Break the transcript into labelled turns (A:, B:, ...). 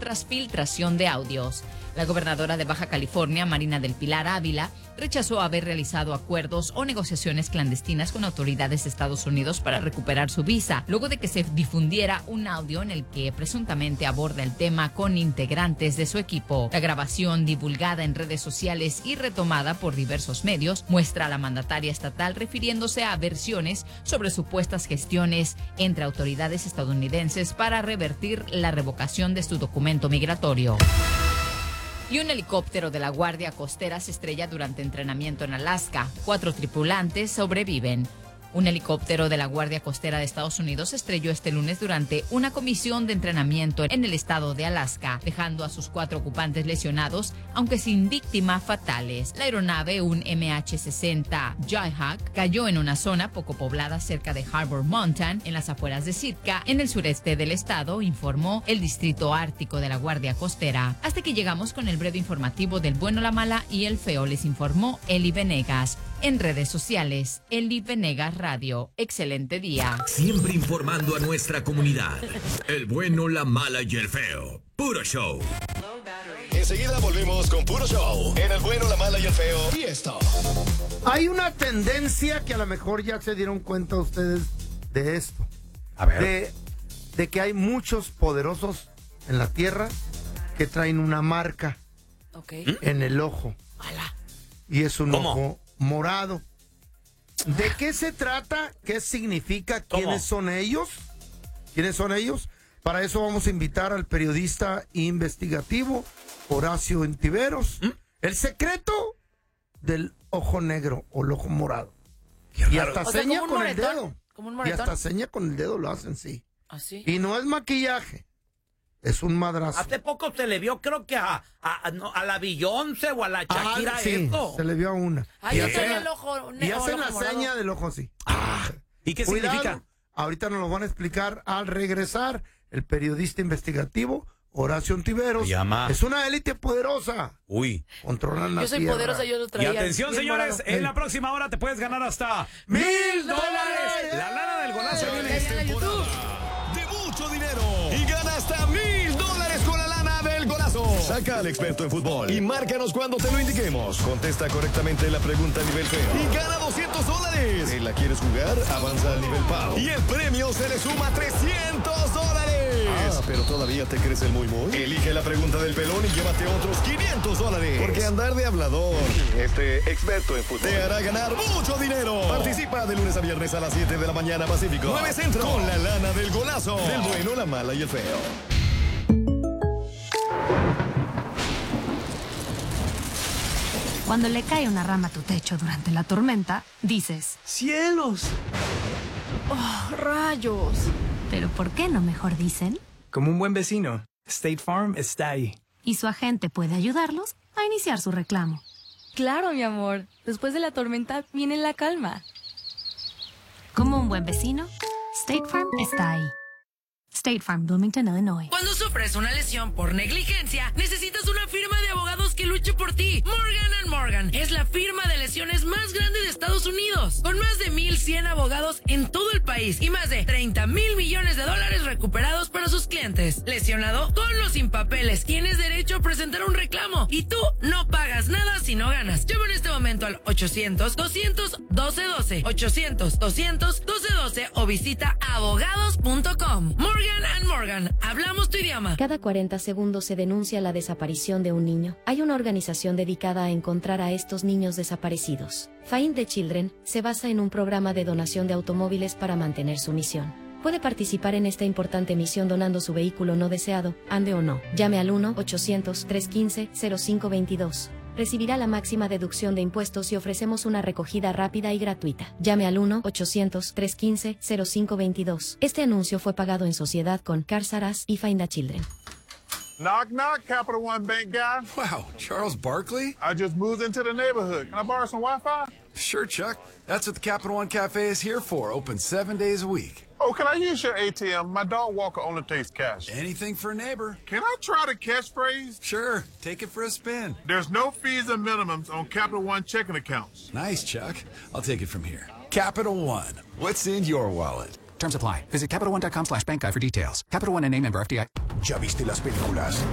A: tras filtración de audios. La gobernadora de Baja California, Marina del Pilar Ávila, rechazó haber realizado acuerdos o negociaciones clandestinas con autoridades de Estados Unidos para recuperar su visa, luego de que se difundiera un audio en el que presuntamente aborda el tema con integrantes de su equipo. La grabación, divulgada en redes sociales y retomada por diversos medios, muestra a la mandataria estatal refiriéndose a versiones sobre supuestas gestiones entre autoridades estadounidenses para revertir la revocación de su documento migratorio. Y un helicóptero de la Guardia Costera se estrella durante entrenamiento en Alaska. 4 tripulantes sobreviven. Un helicóptero de la Guardia Costera de Estados Unidos se estrelló este lunes durante una comisión de entrenamiento en el estado de Alaska, dejando a sus 4 ocupantes lesionados, aunque sin víctimas fatales. La aeronave, un MH-60 Jayhawk, cayó en una zona poco poblada cerca de Harbor Mountain, en las afueras de Sitka, en el sureste del estado, informó el Distrito Ártico de la Guardia Costera. Hasta que llegamos con el breve informativo del bueno, la mala y el feo, les informó Eli Venegas. En redes sociales, Eli Venegas Radio. Excelente día.
B: Siempre informando a nuestra comunidad. El bueno, la mala y el feo. Puro show.
C: Enseguida volvemos con Puro Show. En el bueno, la mala y el feo. Y esto.
D: Hay una tendencia que a lo mejor ya se dieron cuenta ustedes de esto.
E: A ver.
D: De que hay muchos poderosos en la tierra que traen una marca en el ojo. Y es un ojo morado. ¿De qué se trata? ¿Qué significa? ¿Quiénes son ellos? ¿Quiénes son ellos? Para eso vamos a invitar al periodista investigativo Horacio Ontiveros. El secreto del ojo negro o el ojo morado. Y hasta seña con el dedo. Y hasta seña con el dedo lo hacen, sí.
A: ¿Ah, sí?
D: Y no es maquillaje. Es un madrazo.
E: Hace poco se le vio, creo que a la Beyoncé o a la Shakira
D: sí,
E: esto.
D: se le vio a una.
A: Ahí está el ojo negro.
D: Y hacen la seña del ojo así.
E: ¿Y qué
D: Cuidado,
E: significa?
D: Ahorita nos lo van a explicar al regresar el periodista investigativo Horacio Ontiveros. Es una élite poderosa.
E: Uy.
D: Controlan la
A: Yo soy
D: tierra.
A: poderosa, yo lo traía.
E: Y atención,
A: bien
E: señores,
A: morado.
E: en la próxima hora te puedes ganar hasta
D: $1,000.
E: La lana del golazo viene.
C: Es temporada de mucho dinero. Y gana hasta $1,000 con la lana del golazo. Saca al experto en fútbol y márcanos cuando te lo indiquemos. Contesta correctamente la pregunta a nivel feo y gana $200. Si la quieres jugar, avanza al nivel PAO. Y el premio se le suma $300. Pero todavía te crees el muy. Elige la pregunta del pelón y llévate otros $500. Porque andar de hablador, experto en fútbol, te hará ganar mucho dinero. Participa de lunes a viernes a las 7 de la mañana Pacífico. 9 Centro. Con la lana del golazo. Del bueno, la mala y el feo.
F: Cuando le cae una rama a tu techo durante la tormenta, dices,
G: ¡cielos!
F: ¡oh, rayos! Pero ¿por qué no mejor dicen?
G: Como un buen vecino, State Farm está ahí.
F: Y su agente puede ayudarlos a iniciar su reclamo.
H: Claro, mi amor. Después de la tormenta viene la calma.
F: Como un buen vecino, State Farm está ahí. State Farm, Bloomington, Illinois.
I: Cuando sufres una lesión por negligencia, necesitas una firma de abogados que luche por ti. Morgan & Morgan es la firma de lesiones más grande de Estados Unidos, con más de 1,100 abogados en todo el país y más de $30,000 millones recuperados para sus clientes. Lesionado, con o sin papeles, tienes derecho a presentar un reclamo y tú no pagas nada si no ganas. Llama en este momento al 800-200-1212, 800-200-1212 o visita abogados.com. Morgan & Morgan, hablamos tu idioma.
J: Cada 40 segundos se denuncia la desaparición de un niño. Hay una organización dedicada a encontrar a estos niños desaparecidos. Find the Children se basa en un programa de donación de automóviles para mantener su misión. Puede participar en esta importante misión donando su vehículo no deseado, ande o no. Llame al 1-800-315-0522. Recibirá la máxima deducción de impuestos y ofrecemos una recogida rápida y gratuita. Llame al 1-800-315-0522. Este anuncio fue pagado en sociedad con Cars R Us y Find the Children.
K: Knock, knock, Capital One Bank guy.
L: Wow, Charles Barkley?
K: I just moved into the neighborhood. Can I borrow some Wi-Fi?
L: Sure, Chuck. That's what the Capital One Cafe is here for. Open 7 days a week.
K: Oh, can I use your ATM? My dog walker only takes cash.
L: Anything for a neighbor.
K: Can I try the catchphrase?
L: Sure. Take it for a spin.
K: There's no fees and minimums on Capital One checking accounts.
L: Nice, Chuck. I'll take it from here. Capital One. What's in your wallet?
M: Terms apply. Visit CapitalOne.com/bankguy for details. Capital One, N.A. member FDIC.
C: ¿Ya viste las películas?